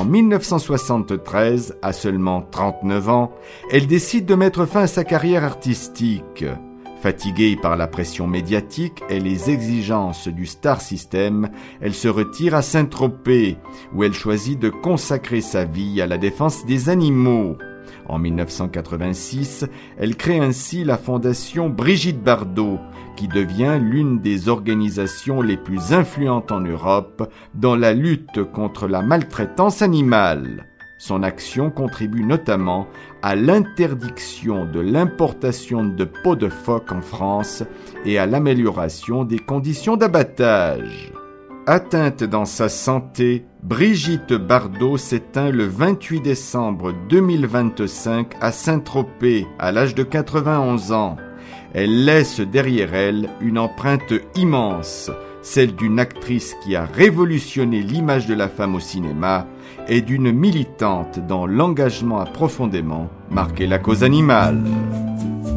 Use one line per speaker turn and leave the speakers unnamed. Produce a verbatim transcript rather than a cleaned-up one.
En mille neuf cent soixante-treize, à seulement trente-neuf ans, elle décide de mettre fin à sa carrière artistique. Fatiguée par la pression médiatique et les exigences du star system, elle se retire à Saint-Tropez, où elle choisit de consacrer sa vie à la défense des animaux. En mille neuf cent quatre-vingt-six, elle crée ainsi la fondation Brigitte Bardot, qui devient l'une des organisations les plus influentes en Europe dans la lutte contre la maltraitance animale. Son action contribue notamment à l'interdiction de l'importation de peaux de phoque en France et à l'amélioration des conditions d'abattage. Atteinte dans sa santé, Brigitte Bardot s'éteint le vingt-huit décembre deux mille vingt-cinq à Saint-Tropez, à l'âge de quatre-vingt-onze ans. Elle laisse derrière elle une empreinte immense, celle d'une actrice qui a révolutionné l'image de la femme au cinéma et d'une militante dont l'engagement a profondément marqué la cause animale.